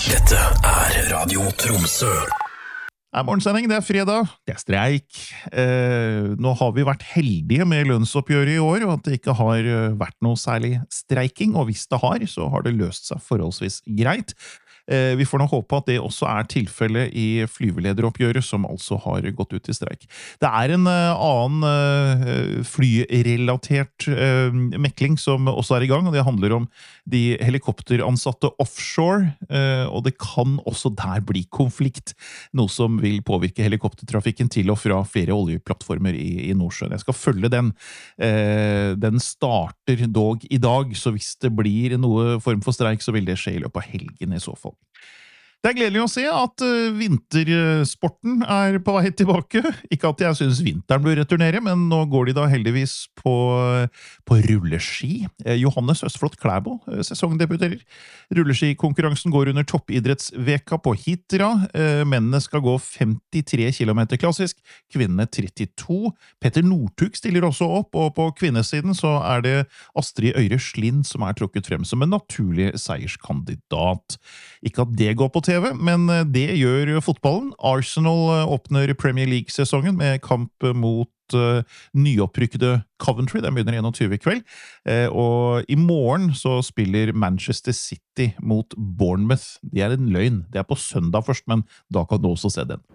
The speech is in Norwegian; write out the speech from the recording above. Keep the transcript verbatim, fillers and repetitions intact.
Dette er Radio Tromsø. Det er morgensending, det er fredag, det er streik. Eh, nå har vi vært heldige med lønnsoppgjøret i år, og at det ikke har vært noe særlig streiking, og hvis det har, så har det løst seg forholdsvis greit. Eh, vi får nå håpe at det også er tilfelle i flyvelederoppgjøret, som altså har gått ut i streik. Det er en uh, annen uh, flyrelatert uh, mekling som også er i gang, og det handler om de helikopteransatte offshore, uh, og det kan også der bli konflikt, noe som vil påvirke helikoptertrafikken til og fra flere oljeplattformer i, i Nordsjøen. Jeg skal følge den. Uh, den starter dog i dag, så hvis det blir noe form for streik, så vil det skje i løpet av helgen i så fall. Det er gledelig å se at vintersporten er på vei tilbake. Ikke at jeg synes vinteren bør returnere, men nå går de da heldigvis på, på rulleski. Johannes Østflot Klæbo sesongdebuterer. Rulleskikonkurransen går under toppidrettsveka på Hitra. Mennene skal gå femtitre kilometer klassisk, kvinnene trettito. Petter Northug stiller også opp, og på kvinnesiden så er det Astrid Øyre Slind som er trukket frem som en naturlig seierskandidat. Ikke at det går på T V, men det gjør fotballen. Arsenal åpner Premier League-sesongen med kamp mot uh, nyopprykkede Coventry. Den begynner enogtyve i kveld. Uh, og i morgen så spiller Manchester City mot Bournemouth. Det er en løgn. Det er på søndag først, men da kan du også se den.